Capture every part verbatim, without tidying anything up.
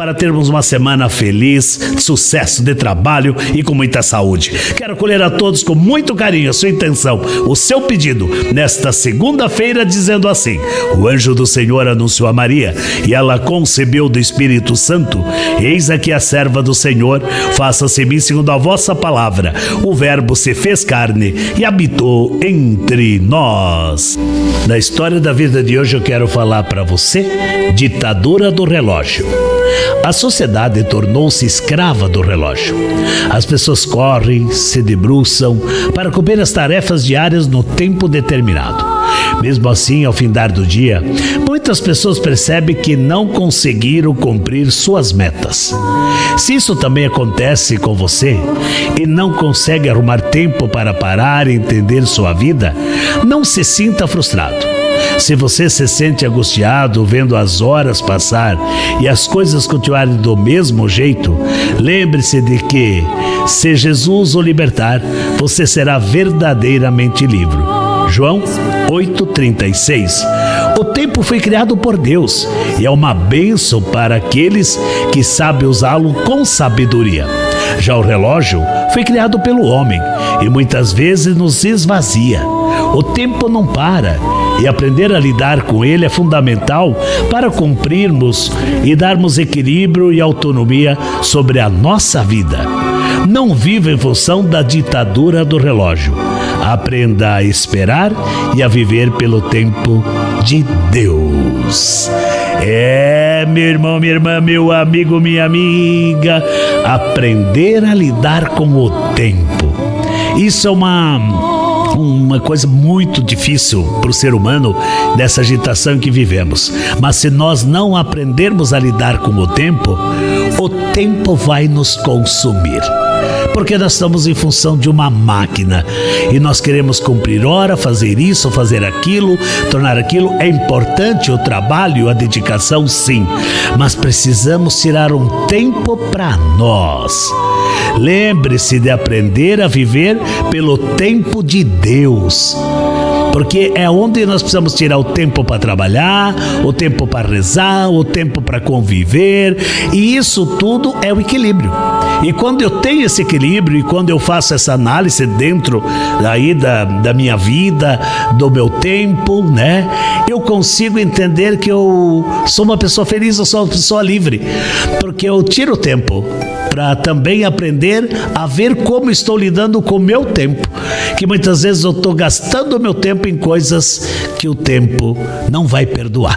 para termos uma semana feliz, sucesso de trabalho e com muita saúde. Quero acolher a todos com muito carinho a sua intenção, o seu pedido, nesta segunda-feira, dizendo assim: o anjo do Senhor anunciou a Maria, e ela concebeu do Espírito Santo. Eis aqui a serva do Senhor, faça-se em mim segundo a vossa palavra. O Verbo se fez carne e habitou entre nós. Na história da vida de hoje eu quero falar para você: ditadura do relógio. A sociedade tornou-se escrava do relógio. As pessoas correm, se debruçam para cumprir as tarefas diárias no tempo determinado. Mesmo assim, ao findar do dia, muitas pessoas percebem que não conseguiram cumprir suas metas. Se isso também acontece com você e não consegue arrumar tempo para parar e entender sua vida, não se sinta frustrado. Se você se sente angustiado vendo as horas passar e as coisas continuarem do mesmo jeito, lembre-se de que, se Jesus o libertar, você será verdadeiramente livre. João oito, trinta e seis. O tempo foi criado por Deus e é uma bênção para aqueles que sabem usá-lo com sabedoria. Já o relógio foi criado pelo homem e muitas vezes nos esvazia. O tempo não para e aprender a lidar com ele é fundamental para cumprirmos e darmos equilíbrio e autonomia sobre a nossa vida. Não viva em função da ditadura do relógio. Aprenda a esperar e a viver pelo tempo de Deus. É, meu irmão, minha irmã, meu amigo, minha amiga, aprender a lidar com o tempo. Isso é uma... uma coisa muito difícil para o ser humano nessa agitação que vivemos. Mas se nós não aprendermos a lidar com o tempo, o tempo vai nos consumir. Porque nós estamos em função de uma máquina e nós queremos cumprir hora, fazer isso, fazer aquilo, tornar aquilo. É importante o trabalho, a dedicação, sim, mas precisamos tirar um tempo para nós. Lembre-se de aprender a viver pelo tempo de Deus, porque é onde nós precisamos tirar o tempo para trabalhar, o tempo para rezar, o tempo para conviver, e isso tudo é o equilíbrio. E quando eu tenho esse equilíbrio e quando eu faço essa análise dentro aí da, da minha vida, do meu tempo, né, eu consigo entender que eu sou uma pessoa feliz, eu sou uma pessoa livre, porque eu tiro o tempo para também aprender a ver como estou lidando com o meu tempo, que muitas vezes eu estou gastando o meu tempo em coisas que o tempo não vai perdoar.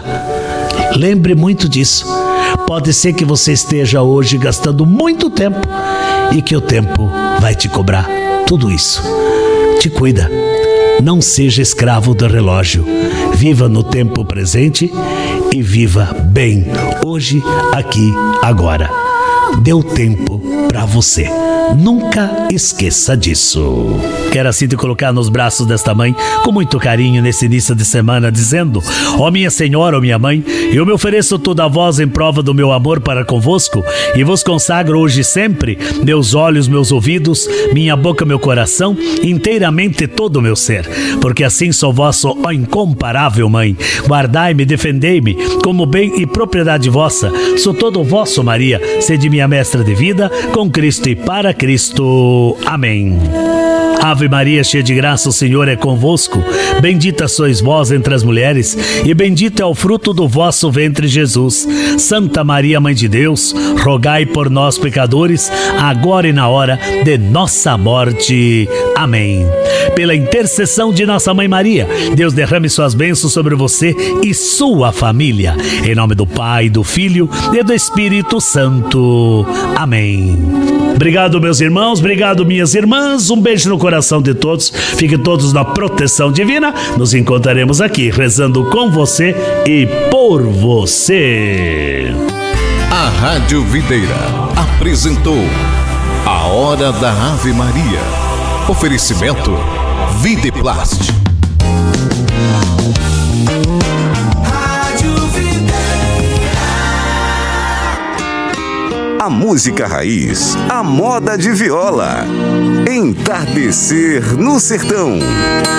Lembre muito disso. Pode ser que você esteja hoje gastando muito tempo e que o tempo vai te cobrar tudo isso. Te cuida. Não seja escravo do relógio. Viva no tempo presente e viva bem hoje, aqui, agora. Deu tempo para você. Nunca esqueça disso. Quero assim te colocar nos braços desta mãe com muito carinho nesse início de semana, dizendo: ó minha senhora, ó minha mãe, eu me ofereço toda a vós em prova do meu amor para convosco e vos consagro hoje e sempre meus olhos, meus ouvidos, minha boca, meu coração, inteiramente todo o meu ser, porque assim sou vosso, ó incomparável mãe. Guardai-me, defendei-me como bem e propriedade vossa. Sou todo vosso, Maria, sede minha mestra de vida, com Cristo e para Cristo. Amém. Ave Maria, cheia de graça, o Senhor é convosco. Bendita sois vós entre as mulheres, e bendito é o fruto do vosso ventre, Jesus. Santa Maria, Mãe de Deus, rogai por nós, pecadores, agora e na hora de nossa morte. Amém. Pela intercessão de nossa Mãe Maria, Deus derrame suas bênçãos sobre você e sua família. Em nome do Pai, do Filho e do Espírito Santo. Amém. Obrigado, meus irmãos, obrigado, minhas irmãs. Um beijo no coração de todos. Fiquem todos na proteção divina. Nos encontraremos aqui rezando com você e por você. A Rádio Videira apresentou A Hora da Ave Maria. Oferecimento Videplast. A música raiz, a moda de viola. Entardecer no sertão.